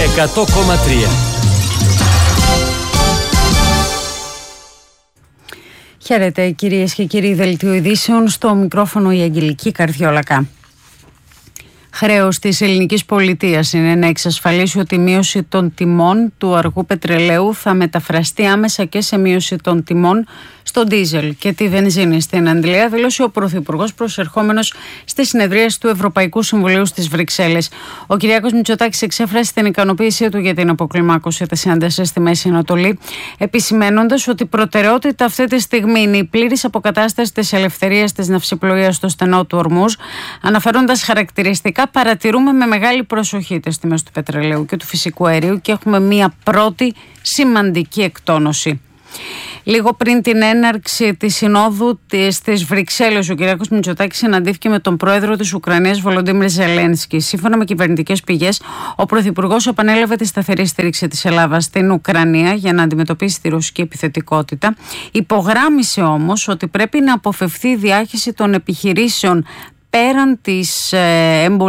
100,3. Χαίρετε κυρίες και κύριοι, δελτίο ειδήσεων, στο μικρόφωνο η Αγγελική Καρδιόλακα. Χρέος της ελληνικής πολιτείας είναι να εξασφαλίσει ότι η μείωση των τιμών του αργού πετρελαίου θα μεταφραστεί άμεσα και σε μείωση των τιμών στο ντίζελ και τη βενζίνη στην Αγγλία, δήλωσε ο Πρωθυπουργός προσερχόμενος στη συνεδρίαση του Ευρωπαϊκού Συμβουλίου στις Βρυξέλλες. Ο Κυριάκος Μητσοτάκης εξέφρασε την ικανοποίησή του για την αποκλιμάκωση της έντασης στη Μέση Ανατολή, επισημένοντας ότι προτεραιότητα αυτή τη στιγμή είναι η πλήρης αποκατάσταση της ελευθερίας της ναυσιπλοείας στο στενό του Ορμούζ, αναφέροντας χαρακτηριστικά: παρατηρούμε με μεγάλη προσοχή τις τιμές του πετρελαίου και του φυσικού αερίου και έχουμε μία πρώτη σημαντική εκτόνωση. Λίγο πριν την έναρξη της συνόδου στις Βρυξέλλες, ο Κυριάκος Μητσοτάκης συναντήθηκε με τον πρόεδρο της Ουκρανίας, Βολοντίμιρ Ζελένσκι. Σύμφωνα με κυβερνητικές πηγές, ο Πρωθυπουργός επανέλαβε τη σταθερή στήριξη της Ελλάδας στην Ουκρανία για να αντιμετωπίσει τη ρωσική επιθετικότητα. Υπογράμμισε όμως ότι πρέπει να αποφευθεί η διάχυση των επιχειρήσεων πέραν της